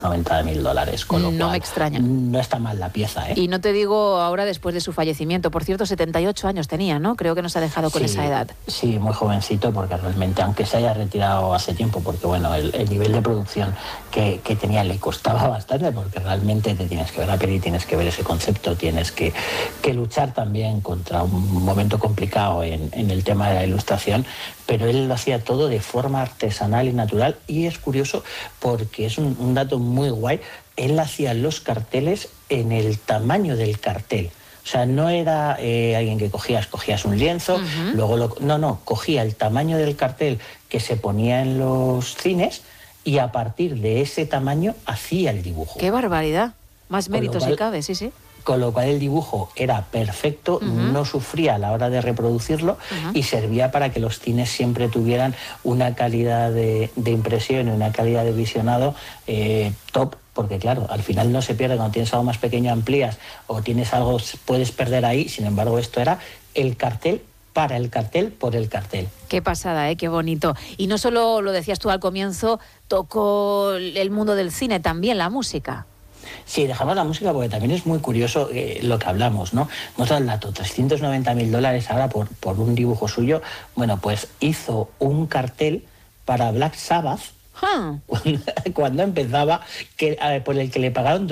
$90.000, con lo No cual me extraña. no está mal la pieza, ¿eh? Y no te digo ahora después de su fallecimiento. Por cierto, 78 años tenía, ¿no? Creo que nos ha dejado con esa edad. Sí, muy jovencito, porque realmente, aunque se haya retirado hace tiempo, porque bueno, el nivel de producción que tenía le costaba bastante, porque realmente te tienes que ver la peli, tienes que ver ese concepto, tienes que luchar también contra un momento complicado en el tema de la ilustración, pero él lo hacía todo de forma artesanal y natural, y es curioso porque es un dato muy guay. Él hacía los carteles en el tamaño del cartel. O sea, no era alguien que cogías un lienzo, luego cogía el tamaño del cartel que se ponía en los cines y a partir de ese tamaño hacía el dibujo. ¡Qué barbaridad! Más mérito si cabe, sí, sí. Con lo cual el dibujo era perfecto, no sufría a la hora de reproducirlo y servía para que los cines siempre tuvieran una calidad de impresión y una calidad de visionado top, porque claro, al final no se pierde cuando tienes algo más pequeño, amplías o tienes algo, puedes perder ahí. Sin embargo, esto era el cartel para el cartel, por el cartel. Qué pasada, qué bonito. Y no solo, lo decías tú al comienzo, tocó el mundo del cine, también la música. Sí, dejamos la música porque también es muy curioso lo que hablamos, ¿no? Hemos dado el dato, $390.000 ahora por un dibujo suyo. Bueno, pues hizo un cartel para Black Sabbath cuando empezaba, por el que le pagaron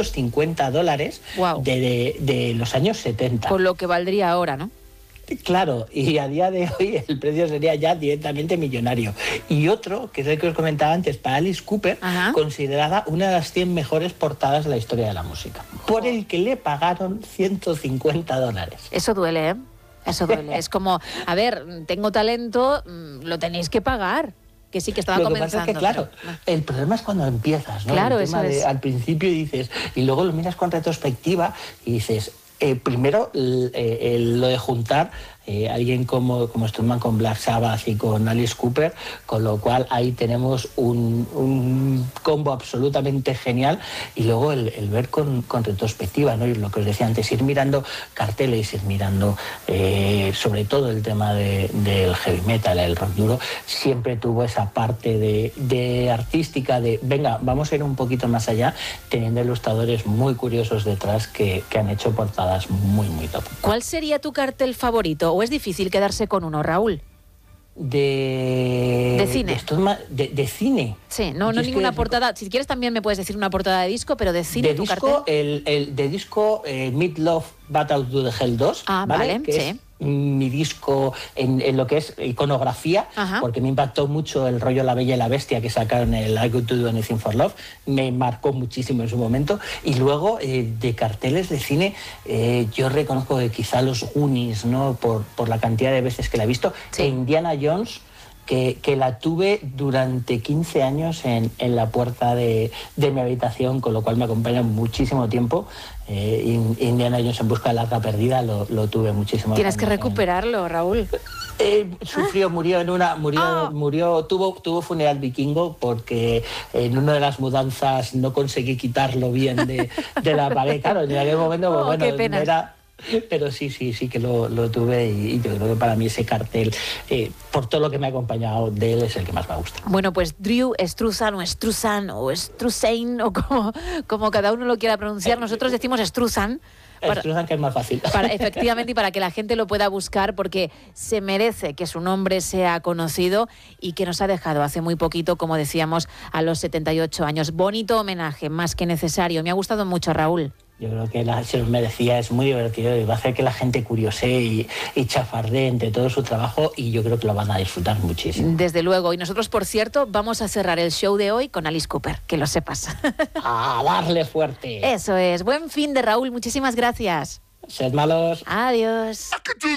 $250 wow. de los años 70. Con lo que valdría ahora, ¿no? Claro, y a día de hoy el precio sería ya directamente millonario. Y otro, que es el que os comentaba antes, para Alice Cooper, considerada una de las 100 mejores portadas de la historia de la música, por el que le pagaron $150. Eso duele, ¿eh? Eso duele. Es como, a ver, tengo talento, lo tenéis que pagar. Que sí, que estaba comenzando. Lo que pasa es que, claro, el problema es cuando empiezas, ¿no? Claro, el tema eso es. Al principio dices, y luego lo miras con retrospectiva y dices... primero, lo de juntar alguien como Strumman con Black Sabbath y con Alice Cooper, con lo cual ahí tenemos un combo absolutamente genial, y luego el ver con retrospectiva, ¿no? Y lo que os decía antes, ir mirando carteles, ir mirando sobre todo el tema del heavy metal, el rock duro, siempre tuvo esa parte de artística, de venga, vamos a ir un poquito más allá, teniendo ilustradores muy curiosos detrás que han hecho portadas muy, muy top. ¿Cuál sería tu cartel favorito? ¿O es difícil quedarse con uno, Raúl? De cine. De cine. Sí, no ninguna portada. Si quieres también me puedes decir una portada de disco, pero de cine, tu cartel. De disco, Meat Loaf Battle to the Hell 2. Vale, que sí. es mi disco en lo que es iconografía, porque me impactó mucho el rollo La Bella y la Bestia que sacaron el I Could Do Anything for Love, me marcó muchísimo en su momento. Y luego de carteles de cine, yo reconozco que quizá los Goonies, ¿no? por la cantidad de veces que la he visto, e Indiana Jones, que la tuve durante 15 años en la puerta de mi habitación, con lo cual me acompaña muchísimo tiempo. Indiana Jones en busca de la arca perdida lo tuve muchísimo. Tienes que recuperarlo, Raúl. Sufrió, tuvo funeral vikingo, porque en una de las mudanzas no conseguí quitarlo bien de la pared. Claro, en aquel momento, pues, bueno, qué pena. era... Pero sí que lo tuve, y yo creo que para mí ese cartel, por todo lo que me ha acompañado de él, es el que más me gusta. Bueno, pues Drew Struzan o Struzan o Struzain, o como cada uno lo quiera pronunciar, nosotros decimos Struzan. Struzan, que es más fácil. Efectivamente, y para que la gente lo pueda buscar, porque se merece que su nombre sea conocido, y que nos ha dejado hace muy poquito, como decíamos, a los 78 años. Bonito homenaje, más que necesario. Me ha gustado mucho, Raúl. Yo creo que se lo merecía, es muy divertido y va a hacer que la gente curiosee y chafardee entre todo su trabajo, y yo creo que lo van a disfrutar muchísimo. Desde luego. Y nosotros, por cierto, vamos a cerrar el show de hoy con Alice Cooper, que lo sepas. ¡A darle fuerte! Eso es. Buen fin de, Raúl. Muchísimas gracias. Sed malos. Adiós.